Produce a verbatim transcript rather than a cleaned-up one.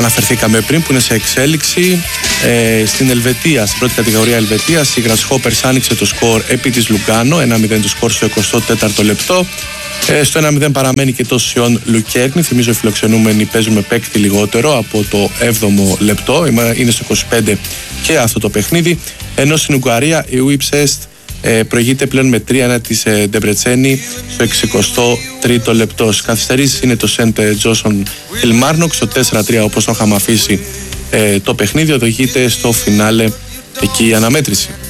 αναφερθήκαμε πριν, που είναι σε εξέλιξη. Ε, στην Ελβετία, στην πρώτη κατηγορία Ελβετίας, η Grasshoppers άνοιξε το σκορ επί της Λουγκάνο, ένα μηδέν το σκορ στο εικοστό τέταρτο λεπτό. Ε, στο ένα μηδέν παραμένει και το Σιόν Λουκέρνη. Θυμίζω οι φιλοξενούμενοι παίζουν με παίκτη λιγότερο από το έβδομο λεπτό, είναι στο είκοσι πέντε και αυτό το παιχνίδι. Ενώ στην Ουγγαρία η Ουίψεστ ε, προηγείται πλέον με τρία ένα της ε, Ντεμπρετσένη στο εξηκοστό τρίτο λεπτό. Στις καθυστερήσεις είναι το Σεντ Τζόσον Κιλμάρνοκ στο τέσσερα τρία, όπως το είχαμε αφήσει ε, το παιχνίδι. Οδηγείται στο φινάλε εκεί η αναμέτρηση.